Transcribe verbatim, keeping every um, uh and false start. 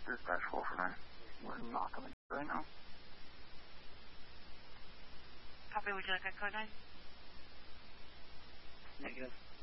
Dispatch four four nine. We're not coming right now. Copy, would you like a code nine? Negative.